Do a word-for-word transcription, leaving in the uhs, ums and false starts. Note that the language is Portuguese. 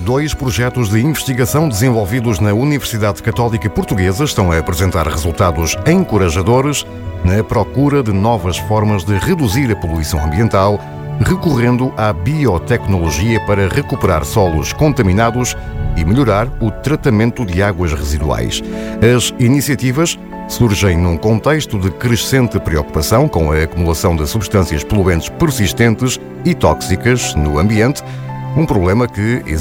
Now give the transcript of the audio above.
Dois projetos de investigação desenvolvidos na Universidade Católica Portuguesa estão a apresentar resultados encorajadores na procura de novas formas de reduzir a poluição ambiental, recorrendo à biotecnologia para recuperar solos contaminados e melhorar o tratamento de águas residuais. As iniciativas surgem num contexto de crescente preocupação com a acumulação de substâncias poluentes persistentes e tóxicas no ambiente, um problema que